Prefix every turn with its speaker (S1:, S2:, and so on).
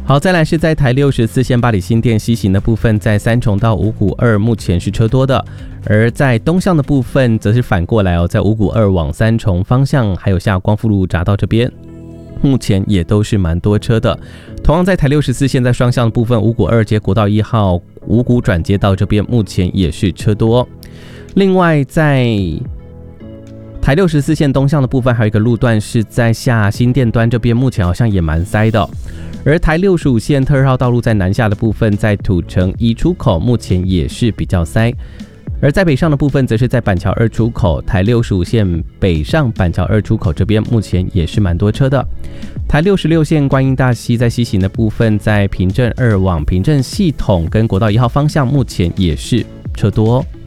S1: 好，再来是在台64线八里新店西行的部分，在三重到五股二目前是车多的，而在东向的部分则是反过来在五股二往三重方向，还有下光复路匝道这边，目前也都是蛮多车的。同样在台64线在双向的部分，五股二接国道1号五股转接道这边目前也是车多。另外在台64线东向的部分，还有一个路段是在下新店端这边，目前好像也蛮塞的。而台65线特2号道路在南下的部分，在土城1出口目前也是比较塞。而在北上的部分，则是在板桥2出口，台65线北上板桥2出口这边目前也是蛮多车的。台66线观音大溪在西行的部分，在平镇2往平镇系统跟国道1号方向目前也是车多